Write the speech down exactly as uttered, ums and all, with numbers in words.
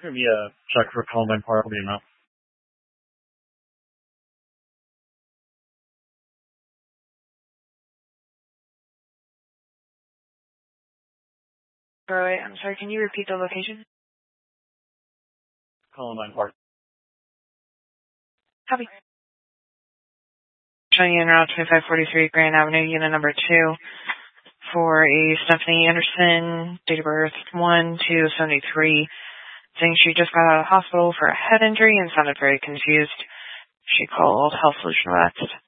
Give me a check for Columbine Park, the amount. Alright, I'm sorry, can you repeat the location? Columbine Park. Copy. Showing you in route twenty-five forty-three Grand Avenue, unit number two, for a Stephanie Anderson, date of birth one two seventy-three, saying she just got out of the hospital for a head injury and sounded very confused. She called Health Solution West.